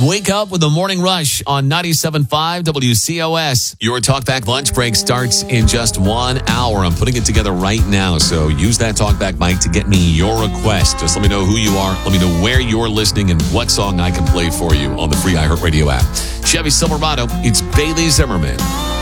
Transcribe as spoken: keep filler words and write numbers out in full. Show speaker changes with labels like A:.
A: Wake up with the Morning Rush on ninety-seven point five W C O S. Your Talkback lunch break starts in just one hour. I'm putting it together right now, so use that Talkback mic to get me your request. Just let me know who you are. Let me know where you're listening and what song I can play for you on the free iHeartRadio app. Chevy Silverado, it's Bailey Zimmerman.